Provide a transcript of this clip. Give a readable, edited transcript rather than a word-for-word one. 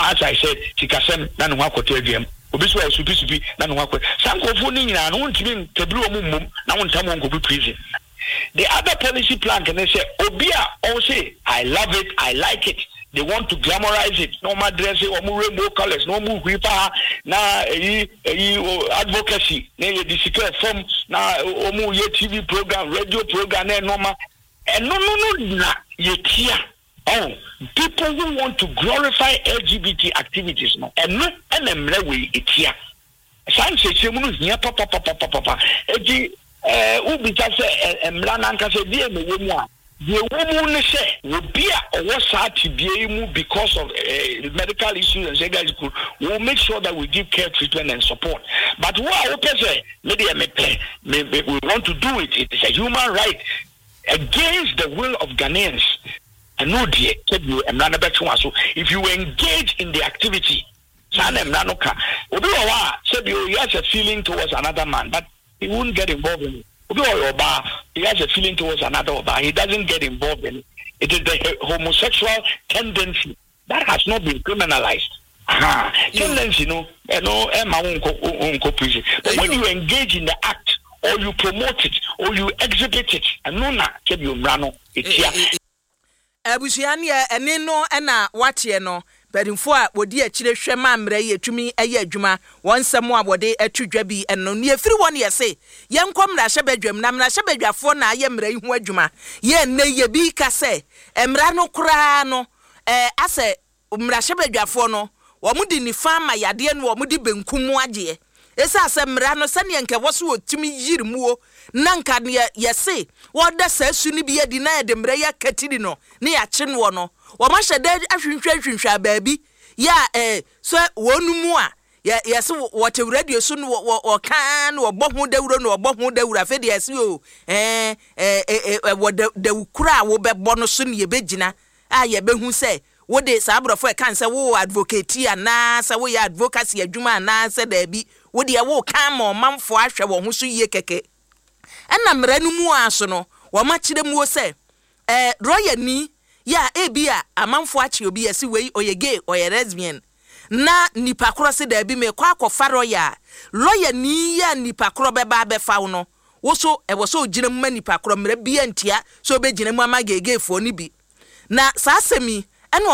as I said sikasem na no akoto aduam obi so supi na no akoto sankofo ni nyina no ntimi tabiri omum na wontam won ko bi prison. The other policy plan can say obia all say I love it, I like it. They want to glamorize it. No more dressing or more rainbow colors, no more whipper, na advocacy, na the secret form, na omu ye TV program, radio program, no more. And no, ye oh, people who want to glorify LGBT activities, no, and no, and them way it here. Some say, papa, ubi just mlananka say, dear me, the woman say, will be a was because of medical issues and say, guys, we'll make sure that we give care, treatment, and support. But what I hope say, maybe we want to do it. It is a human right against the will of Ghanaians. And no, dear, if you engage in the activity, he has a feeling towards another man, but he won't get involved in it. He has a feeling towards another bar. He doesn't get involved in it. It is the homosexual tendency that has not been criminalized. Tendency, but when you engage in the act, or you promote it, or you exhibit it, and no, it's here. Abusiani eneno ena watie no bedinfo a wodi akire hwema mra ye tumi eye adwuma wonsem a wode atudwa bi eno ne afiri won ye se ye nkom ra hyebadwam na mra hyebadwafo na aye mra ihu adwuma ye ne ye bi ka se emra no kura no ase mra hyebadwafo no wo mudi ni fama yade no wo mudi benkumu agye esa ase mra no sane nke woso otumi yirimuo nanka ne ye se wo da sasu ni bi yedi na de mra ya katiri no ne ya kye no no wo ma hyede ahwehwehwehwa baabi ya so wonumu a yes what radio so no kan wo bohu dawuro no bohu dawuro fe de yes o wo da kura wo bebo no so ne ye begina a ye behu se wo de sabrofo kan se wo advocate ana se wo ya advocacy adwuma ana se da bi wo de wo kan ma manfo ahwe wo ho so ye keke ana mranu mu aso no wo ma kire mu o se royal ni ya ebia amanfo achi obi yesi wei oye gay oye lesbian na nipa kro se da bi me kwa akofa lawyer ni ya nipa kro beba befa no wo so so gina mu nipa kro mra bia ntia so be gina mu ama gege fo ni bi na sa asemi